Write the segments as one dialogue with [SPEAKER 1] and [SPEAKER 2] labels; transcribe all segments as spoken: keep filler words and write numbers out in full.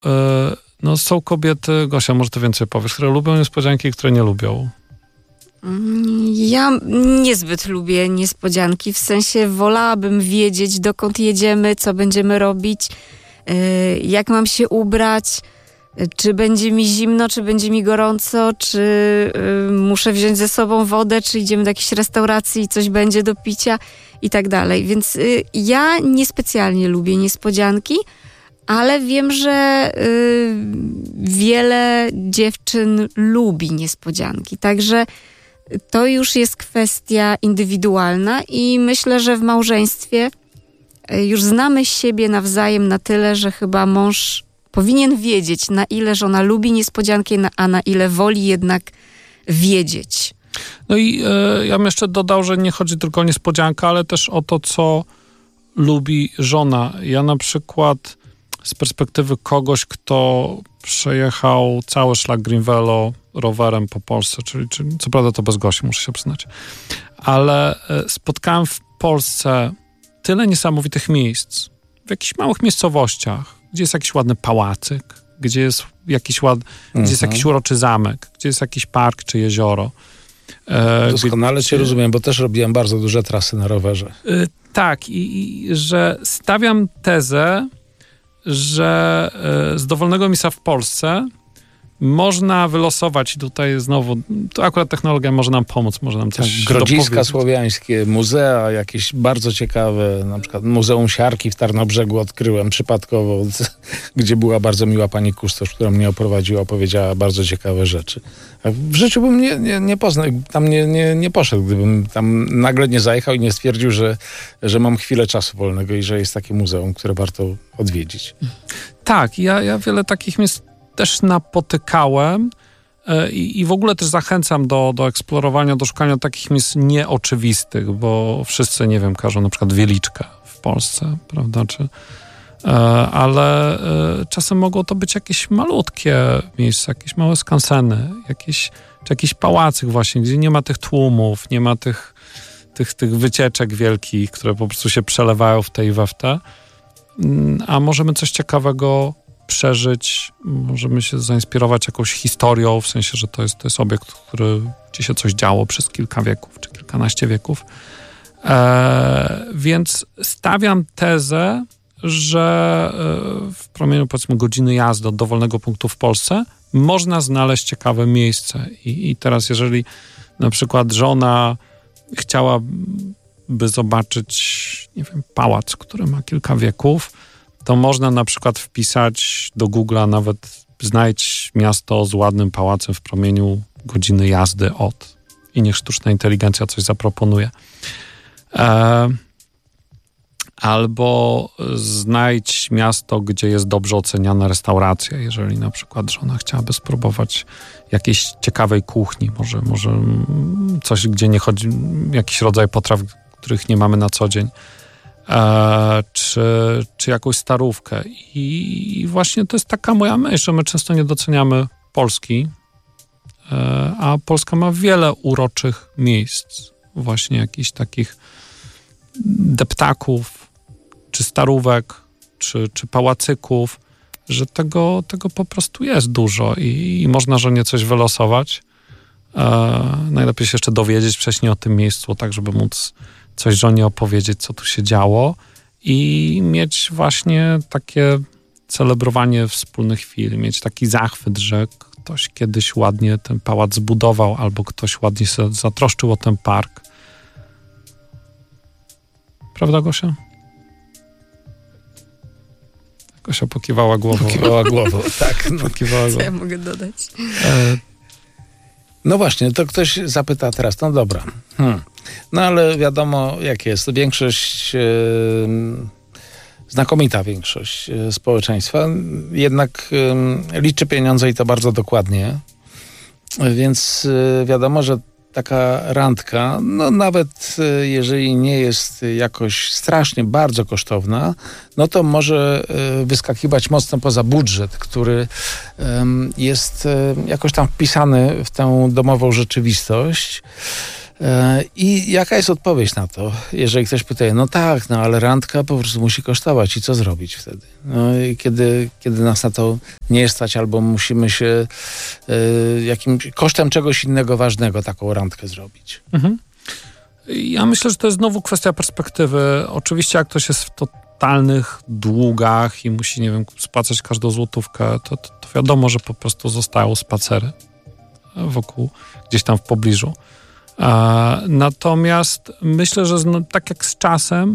[SPEAKER 1] no są kobiety, Gosia, może ty więcej powiesz, które lubią niespodzianki, które nie lubią.
[SPEAKER 2] Ja niezbyt lubię niespodzianki, w sensie wolałabym wiedzieć, dokąd jedziemy, co będziemy robić, jak mam się ubrać, czy będzie mi zimno, czy będzie mi gorąco, czy muszę wziąć ze sobą wodę, czy idziemy do jakiejś restauracji i coś będzie do picia i tak dalej. Więc ja niespecjalnie lubię niespodzianki, ale wiem, że wiele dziewczyn lubi niespodzianki, także to już jest kwestia indywidualna i myślę, że w małżeństwie już znamy siebie nawzajem na tyle, że chyba mąż powinien wiedzieć, na ile żona lubi niespodzianki, a na ile woli jednak wiedzieć.
[SPEAKER 1] No i e, ja bym jeszcze dodał, że nie chodzi tylko o niespodziankę, ale też o to, co lubi żona. Ja na przykład z perspektywy kogoś, kto przejechał cały szlak Greenvelo rowerem po Polsce, czyli, czyli co prawda to bez Gosi, muszę się przyznać, ale spotkałem w Polsce tyle niesamowitych miejsc, w jakichś małych miejscowościach, gdzie jest jakiś ładny pałacyk, gdzie jest jakiś, ład, mhm. gdzie jest jakiś uroczy zamek, gdzie jest jakiś park czy jezioro.
[SPEAKER 3] E, Doskonale gdzie, cię rozumiem, bo też robiłem bardzo duże trasy na rowerze.
[SPEAKER 1] Y, tak, i, i że stawiam tezę, że y, z dowolnego miejsca w Polsce można wylosować, i tutaj znowu, to akurat technologia może nam pomóc, może nam coś
[SPEAKER 3] tak, Grodziska
[SPEAKER 1] dopowiedzieć.
[SPEAKER 3] słowiańskie, muzea jakieś bardzo ciekawe, na przykład Muzeum Siarki w Tarnobrzegu odkryłem przypadkowo, gdzie była bardzo miła pani kustosz, która mnie oprowadziła, powiedziała bardzo ciekawe rzeczy. W życiu bym nie, nie, nie poznał, tam nie, nie, nie poszedł, gdybym tam nagle nie zajechał i nie stwierdził, że, że mam chwilę czasu wolnego i że jest takie muzeum, które warto odwiedzić.
[SPEAKER 1] Tak, ja, ja wiele takich miejsc też napotykałem i, i w ogóle też zachęcam do, do eksplorowania, do szukania takich miejsc nieoczywistych, bo wszyscy, nie wiem, każą na przykład Wieliczkę w Polsce, prawda, czy, ale czasem mogą to być jakieś malutkie miejsca, jakieś małe skanseny, jakieś, czy jakiś pałacyk właśnie, gdzie nie ma tych tłumów, nie ma tych, tych, tych wycieczek wielkich, które po prostu się przelewają w te i we w te, a możemy coś ciekawego przeżyć, możemy się zainspirować jakąś historią, w sensie, że to jest, to jest obiekt, który, gdzie się coś działo przez kilka wieków, czy kilkanaście wieków. E, więc stawiam tezę, że w promieniu, powiedzmy, godziny jazdy od dowolnego punktu w Polsce można znaleźć ciekawe miejsce. I, i teraz, jeżeli na przykład żona chciałaby zobaczyć, nie wiem, pałac, który ma kilka wieków, to można na przykład wpisać do Google'a nawet znajdź miasto z ładnym pałacem w promieniu godziny jazdy od i niech sztuczna inteligencja coś zaproponuje. E, albo znajdź miasto, gdzie jest dobrze oceniana restauracja, jeżeli na przykład żona chciałaby spróbować jakiejś ciekawej kuchni, może, może coś, gdzie nie chodzi, jakiś rodzaj potraw, których nie mamy na co dzień. E, czy, czy jakąś starówkę. I, I właśnie to jest taka moja myśl, że my często nie doceniamy Polski, e, a Polska ma wiele uroczych miejsc, właśnie jakichś takich deptaków, czy starówek, czy, czy pałacyków, że tego, tego po prostu jest dużo i, i można żonie coś wylosować. E, najlepiej się jeszcze dowiedzieć wcześniej o tym miejscu, tak żeby móc coś żonie opowiedzieć, co tu się działo i mieć właśnie takie celebrowanie wspólnych chwil, mieć taki zachwyt, że ktoś kiedyś ładnie ten pałac zbudował albo ktoś ładnie się zatroszczył o ten park. Prawda, Gosia? Gosia pokiwała głową.
[SPEAKER 3] Pokiwała głową, tak. No.
[SPEAKER 1] Pokiwała głową.
[SPEAKER 2] Co ja mogę dodać?
[SPEAKER 1] E...
[SPEAKER 3] No właśnie, to ktoś zapyta teraz, no dobra, hmm. no ale wiadomo jak jest, większość, yy, znakomita większość yy, społeczeństwa jednak yy, liczy pieniądze i to bardzo dokładnie, więc yy, wiadomo, że taka randka, no nawet yy, jeżeli nie jest jakoś strasznie bardzo kosztowna, no to może yy, wyskakiwać mocno poza budżet, który yy, jest yy, jakoś tam wpisany w tę domową rzeczywistość. I jaka jest odpowiedź na to, jeżeli ktoś pyta, no tak, no ale randka po prostu musi kosztować i co zrobić wtedy? No i kiedy, kiedy nas na to nie stać albo musimy się y, jakimś kosztem czegoś innego ważnego taką randkę zrobić.
[SPEAKER 1] Mhm. Ja myślę, że to jest znowu kwestia perspektywy. Oczywiście jak ktoś jest w totalnych długach i musi, nie wiem, spłacać każdą złotówkę, to, to, to wiadomo, że po prostu zostają spacery wokół, gdzieś tam w pobliżu. Natomiast myślę, że no, tak jak z czasem,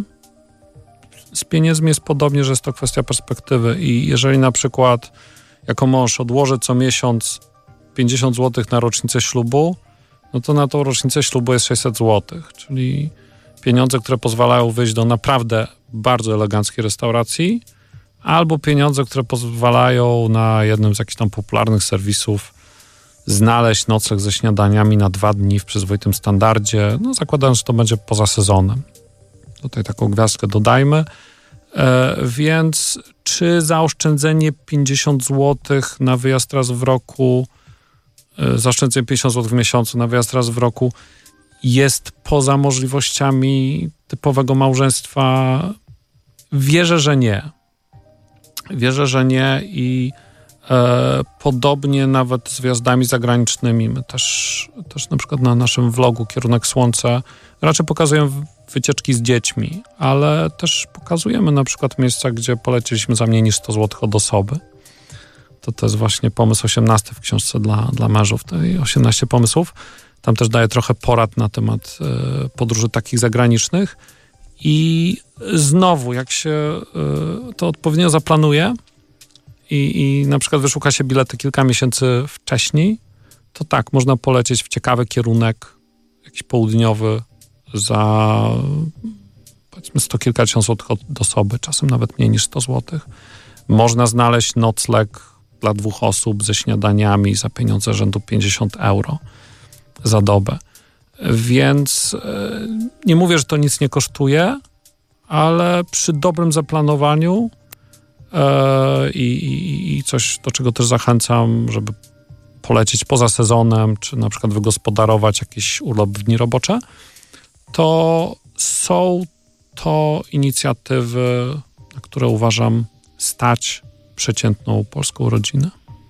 [SPEAKER 1] z pieniędzmi jest podobnie, że jest to kwestia perspektywy i jeżeli na przykład jako mąż odłożę co miesiąc pięćdziesiąt złotych na rocznicę ślubu, no to na tą rocznicę ślubu jest sześćset złotych, czyli pieniądze, które pozwalają wyjść do naprawdę bardzo eleganckiej restauracji, albo pieniądze, które pozwalają na jednym z jakichś tam popularnych serwisów znaleźć nocleg ze śniadaniami na dwa dni w przyzwoitym standardzie, no zakładając, że to będzie poza sezonem. Tutaj taką gwiazdkę dodajmy. E, więc czy zaoszczędzenie pięćdziesiąt złotych na wyjazd raz w roku, e, zaoszczędzenie pięćdziesiąt złotych w miesiącu na wyjazd raz w roku jest poza możliwościami typowego małżeństwa? Wierzę, że nie. Wierzę, że nie i E, podobnie nawet z wyjazdami zagranicznymi. My też, też na przykład na naszym vlogu Kierunek Słońce raczej pokazujemy wycieczki z dziećmi, ale też pokazujemy na przykład miejsca, gdzie poleciliśmy za mniej niż sto złotych od osoby. To, to jest właśnie pomysł osiemnasty w książce dla, dla mężów, tej osiemnaście pomysłów. Tam też daję trochę porad na temat e, podróży takich zagranicznych i znowu, jak się e, to odpowiednio zaplanuje, I, i na przykład wyszuka się bilety kilka miesięcy wcześniej, to tak, można polecieć w ciekawy kierunek, jakiś południowy za powiedzmy sto kilkadziesiąt złotych od osoby, czasem nawet mniej niż sto złotych. Można znaleźć nocleg dla dwóch osób ze śniadaniami za pieniądze rzędu pięćdziesiąt euro za dobę. Więc nie mówię, że to nic nie kosztuje, ale przy dobrym zaplanowaniu I, i, i coś, do czego też zachęcam, żeby polecieć poza sezonem, czy na przykład wygospodarować jakiś urlop w dni robocze, to są to inicjatywy, na które uważam stać przeciętną polską rodzinę.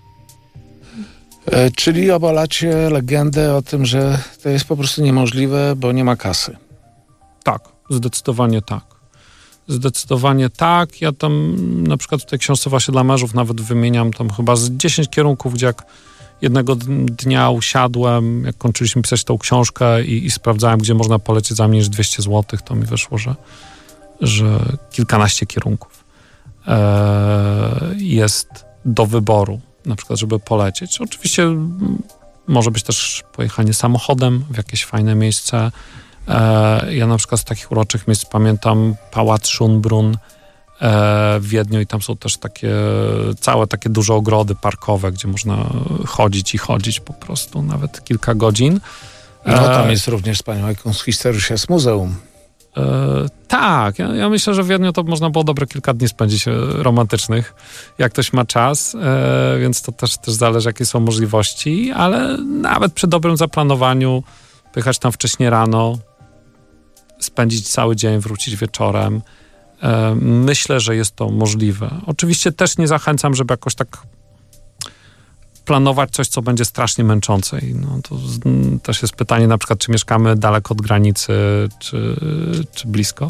[SPEAKER 3] E, czyli obalacie legendę o tym, że to jest po prostu niemożliwe, bo nie ma kasy.
[SPEAKER 1] Tak, zdecydowanie tak. Zdecydowanie tak. Ja tam na przykład w tej książce właśnie dla mężów nawet wymieniam tam chyba z dziesięć kierunków, gdzie jak jednego dnia usiadłem, jak kończyliśmy pisać tą książkę i, i sprawdzałem, gdzie można polecieć za mniej niż dwieście złotych, to mi wyszło, że, że kilkanaście kierunków e, jest do wyboru, na przykład, żeby polecieć. Oczywiście może być też pojechanie samochodem w jakieś fajne miejsce. Ja na przykład z takich uroczych miejsc pamiętam Pałac Schönbrunn w Wiedniu i tam są też takie całe takie duże ogrody parkowe, gdzie można chodzić i chodzić po prostu nawet kilka godzin.
[SPEAKER 3] No tam jest również wspaniałe Kunsthistorisches Muzeum.
[SPEAKER 1] E, tak, ja, ja myślę, że w Wiedniu to można było dobre kilka dni spędzić romantycznych, jak ktoś ma czas, e, więc to też, też zależy, jakie są możliwości, ale nawet przy dobrym zaplanowaniu pojechać tam wcześnie rano, spędzić cały dzień, wrócić wieczorem. E, myślę, że jest to możliwe. Oczywiście też nie zachęcam, żeby jakoś tak planować coś, co będzie strasznie męczące. I no, to z, też jest pytanie na przykład, czy mieszkamy daleko od granicy, czy, czy blisko.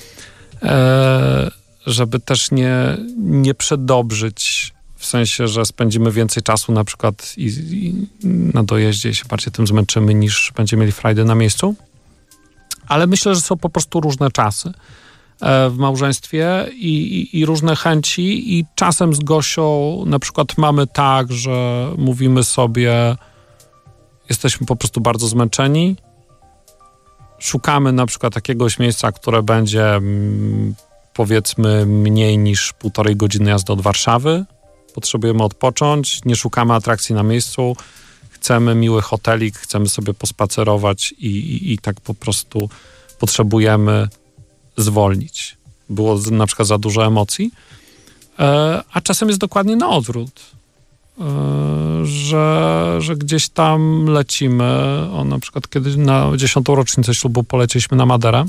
[SPEAKER 1] E, żeby też nie, nie przedobrzyć, w sensie, że spędzimy więcej czasu na przykład i, i na dojeździe i się bardziej tym zmęczymy, niż będziemy mieli frajdę na miejscu. Ale myślę, że są po prostu różne czasy w małżeństwie i, i, i różne chęci i czasem z Gosią na przykład mamy tak, że mówimy sobie, jesteśmy po prostu bardzo zmęczeni, szukamy na przykład jakiegoś miejsca, które będzie mm, powiedzmy mniej niż półtorej godziny jazdy od Warszawy, potrzebujemy odpocząć, nie szukamy atrakcji na miejscu, chcemy miły hotelik, chcemy sobie pospacerować i, i, i tak po prostu potrzebujemy zwolnić. Było na przykład za dużo emocji, e, a czasem jest dokładnie na odwrót. że, że gdzieś tam lecimy. O, na przykład kiedy na dziesiątą rocznicę ślubu polecieliśmy na Maderę.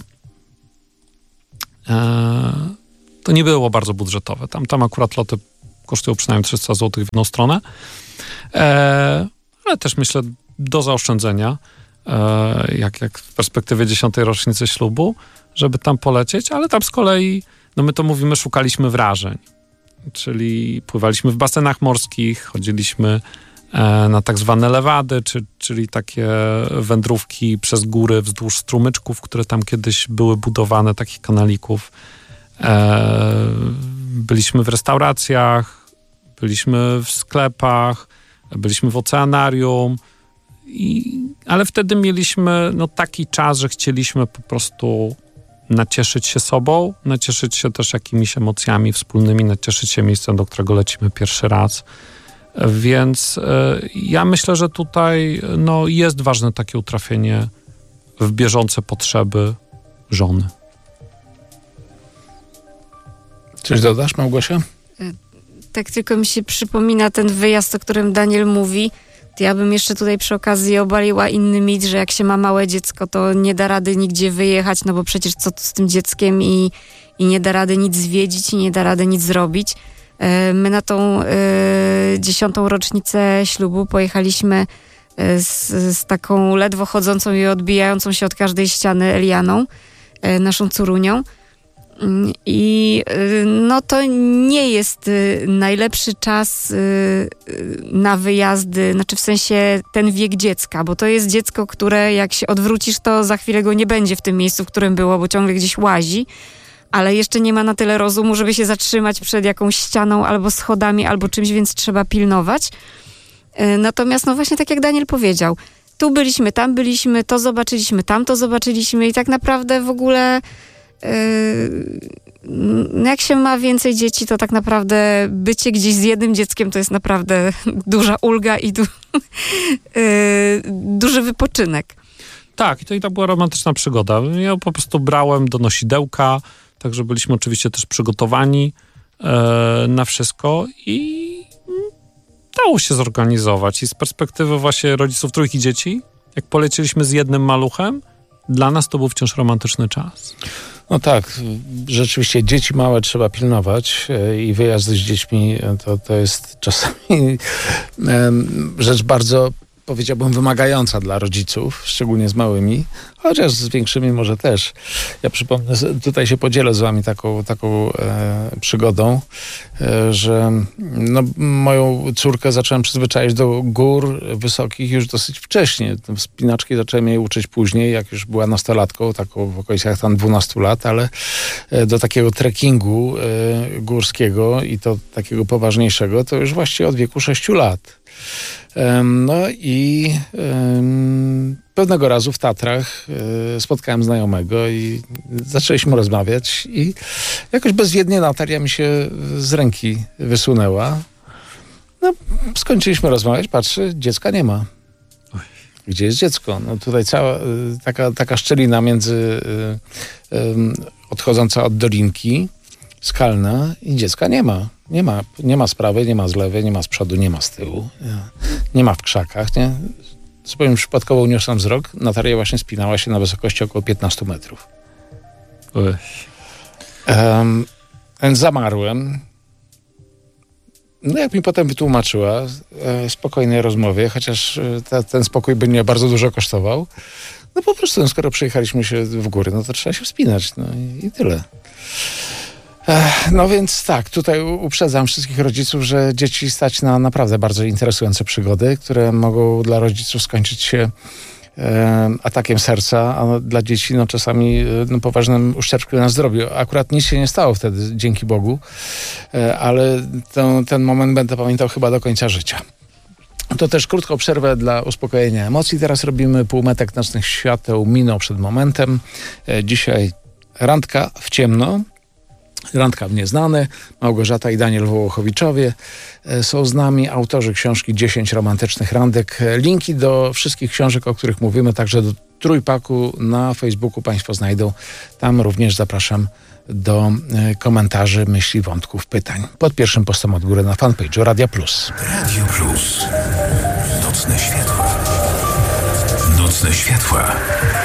[SPEAKER 1] To nie było bardzo budżetowe. Tam, tam akurat loty kosztują przynajmniej trzysta złotych w jedną stronę. Ale też myślę do zaoszczędzenia, jak, jak w perspektywie dziesiątej rocznicy ślubu, żeby tam polecieć, ale tam z kolei, no my to mówimy, szukaliśmy wrażeń. Czyli pływaliśmy w basenach morskich, chodziliśmy e, na tak zwane lewady, czy, czyli takie wędrówki przez góry wzdłuż strumyczków, które tam kiedyś były budowane, takich kanalików. E, byliśmy w restauracjach, byliśmy w sklepach, byliśmy w oceanarium, i, ale wtedy mieliśmy no, taki czas, że chcieliśmy po prostu nacieszyć się sobą, nacieszyć się też jakimiś emocjami wspólnymi, nacieszyć się miejscem, do którego lecimy pierwszy raz. Więc y, ja myślę, że tutaj no, jest ważne takie utrafienie w bieżące potrzeby żony.
[SPEAKER 3] Coś dodasz, Małgosia?
[SPEAKER 2] Tak tylko mi się przypomina ten wyjazd, o którym Daniel mówi. To ja bym jeszcze tutaj przy okazji obaliła inny mit, że jak się ma małe dziecko, to nie da rady nigdzie wyjechać, no bo przecież co tu z tym dzieckiem i, i nie da rady nic zwiedzić i nie da rady nic zrobić. My na tą y, dziesiątą rocznicę ślubu pojechaliśmy z, z taką ledwo chodzącą i odbijającą się od każdej ściany Elianą, y, naszą córunią. I no to nie jest najlepszy czas na wyjazdy, znaczy w sensie ten wiek dziecka, bo to jest dziecko, które jak się odwrócisz, to za chwilę go nie będzie w tym miejscu, w którym było, bo ciągle gdzieś łazi, ale jeszcze nie ma na tyle rozumu, żeby się zatrzymać przed jakąś ścianą albo schodami, albo czymś, więc trzeba pilnować. Natomiast no właśnie tak jak Daniel powiedział, tu byliśmy, tam byliśmy, to zobaczyliśmy, tamto zobaczyliśmy i tak naprawdę w ogóle Yy, jak się ma więcej dzieci, to tak naprawdę bycie gdzieś z jednym dzieckiem to jest naprawdę duża ulga i du, yy, duży wypoczynek.
[SPEAKER 1] Tak, i to i tak była romantyczna przygoda. Ja po prostu brałem do nosidełka, także byliśmy oczywiście też przygotowani yy, na wszystko i dało się zorganizować. I z perspektywy właśnie rodziców trójki dzieci, jak polecieliśmy z jednym maluchem, dla nas to był wciąż romantyczny czas.
[SPEAKER 3] No tak, rzeczywiście dzieci małe trzeba pilnować i wyjazdy z dziećmi to, to jest czasami rzecz bardzo, powiedziałbym, wymagająca dla rodziców, szczególnie z małymi, chociaż z większymi może też. Ja przypomnę, tutaj się podzielę z wami taką, taką e, przygodą, e, że no, moją córkę zacząłem przyzwyczaić do gór wysokich już dosyć wcześnie. Wspinaczki zacząłem jej uczyć później, jak już była nastolatką, taką w okolicach tam dwunastu lat, ale e, do takiego trekkingu e, górskiego i to takiego poważniejszego, to już właściwie od wieku sześciu lat. No i um, pewnego razu w Tatrach um, spotkałem znajomego i zaczęliśmy rozmawiać i jakoś bezwiednie Natalia mi się z ręki wysunęła. No, skończyliśmy rozmawiać, patrzę, dziecka nie ma. Gdzie jest dziecko? No tutaj cała taka, taka szczelina między um, odchodząca od dolinki, skalna i dziecka nie ma. Nie ma, nie ma z prawej, nie ma z lewej, nie ma z przodu, nie ma z tyłu. Nie ma w krzakach, nie? Zupełnie przypadkowo uniosłem wzrok. Natalia właśnie spinała się na wysokości około piętnastu metrów. Um, więc zamarłem. No jak mi potem wytłumaczyła e, w spokojnej rozmowie, chociaż ta, ten spokój by mnie bardzo dużo kosztował, no po prostu, no, skoro przyjechaliśmy się w góry, no to trzeba się wspinać, no i, i tyle. No więc tak, tutaj uprzedzam wszystkich rodziców, że dzieci stać na naprawdę bardzo interesujące przygody, które mogą dla rodziców skończyć się e, atakiem serca, a dla dzieci no, czasami no, poważnym uszczerbkiem na zdrowiu. Akurat nic się nie stało wtedy, dzięki Bogu, e, ale ten, ten moment będę pamiętał chyba do końca życia. To też krótką przerwę dla uspokojenia emocji. Teraz robimy półmetek nocnych świateł minął przed momentem. E, dzisiaj randka w ciemno. Randka w nieznane. Małgorzata i Daniel Wołochowiczowie są z nami, autorzy książki dziesięć romantycznych randek. Linki do wszystkich książek, o których mówimy, także do trójpaku na Facebooku Państwo znajdą. Tam również zapraszam do komentarzy, myśli, wątków, pytań. Pod pierwszym postem od góry na fanpage'u Radia Plus.
[SPEAKER 4] Radio Plus. Nocne światła. Nocne światła.